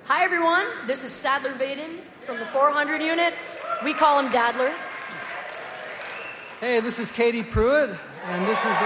Hi, everyone. This is Sadler Vaden from the 400 unit. We call him Dadler. Hey, this is Katie Pruitt, and this is...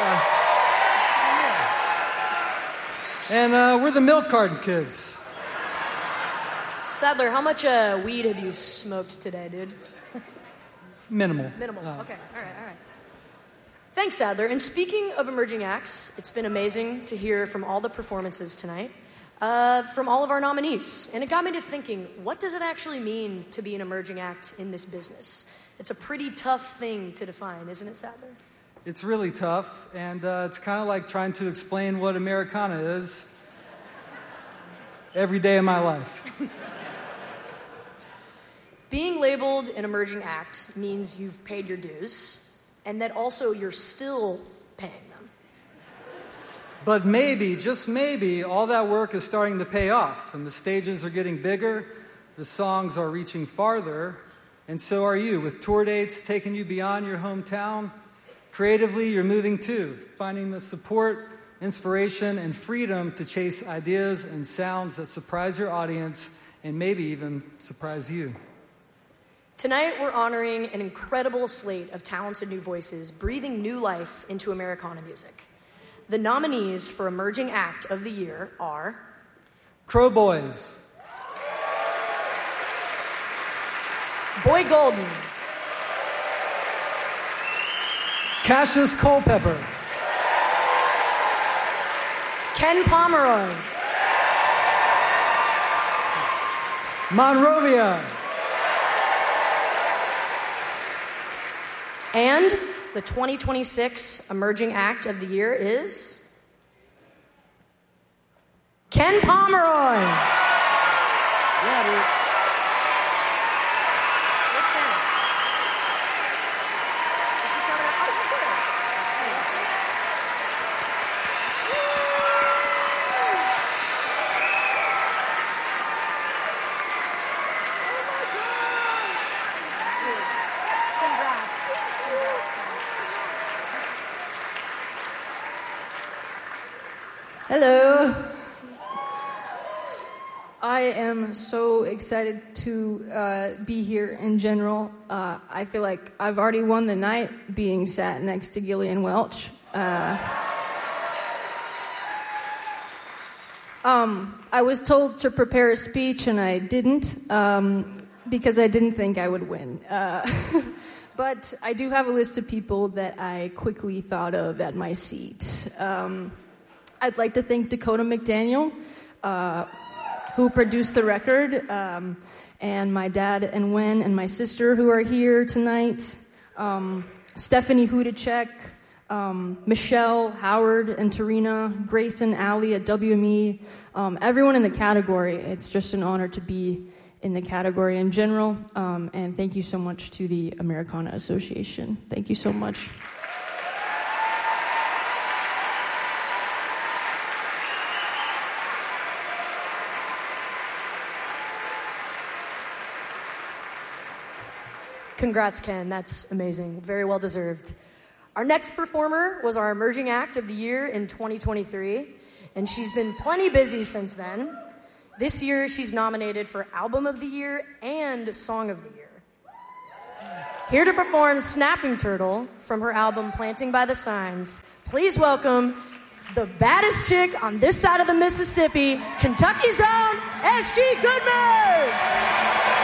we're the Milk Carton Kids. Sadler, how much weed have you smoked today, dude? Minimal. Minimal. Okay. All right. Thanks, Sadler. And speaking of emerging acts, it's been amazing to hear from all the performances tonight, from all of our nominees. And it got me to thinking, what does it actually mean to be an emerging act in this business? It's a pretty tough thing to define, isn't it, Sadler? It's really tough, and it's kind of like trying to explain what Americana is every day of my life. Being labeled an emerging act means you've paid your dues, and that also you're still paying them. But maybe, just maybe, all that work is starting to pay off, and the stages are getting bigger, the songs are reaching farther, and so are you, with tour dates taking you beyond your hometown. Creatively, you're moving too, finding the support, inspiration, and freedom to chase ideas and sounds that surprise your audience and maybe even surprise you. Tonight, we're honoring an incredible slate of talented new voices breathing new life into Americana music. The nominees for Emerging Act of the Year are... Crow Boys, Boy Golden, Cassius Culpepper, Ken Pomeroy, Monrovia, and the 2026 Emerging Act of the Year is... Ken Pomeroy. Yeah, dude. Where's Ken? Is she coming up? Oh, she's there. Hello. I am so excited to be here in general. I feel like I've already won the night being sat next to Gillian Welch. I was told to prepare a speech and I didn't because I didn't think I would win. But I do have a list of people that I quickly thought of at my seat. I'd like to thank Dakota McDaniel, who produced the record, and my dad and Wen and my sister who are here tonight, Stephanie Hudacek, Michelle, Howard, and Tarina, Grace and Allie at WME, everyone in the category. It's just an honor to be in the category in general, and thank you so much to the Americana Association. Thank you so much. Congrats, Ken. That's amazing. Very well deserved. Our next performer was our Emerging Act of the Year in 2023, and she's been plenty busy since then. This year, she's nominated for Album of the Year and Song of the Year. Here to perform Snapping Turtle from her album Planting by the Signs, please welcome the baddest chick on this side of the Mississippi, Kentucky's own S.G. Goodman!